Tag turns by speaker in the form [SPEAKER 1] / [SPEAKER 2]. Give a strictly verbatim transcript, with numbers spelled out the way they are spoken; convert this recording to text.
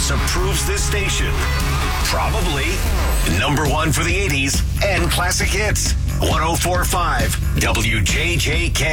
[SPEAKER 1] boss approves this station. Probably number one for the eighties and classic hits. one oh four point five W J J K.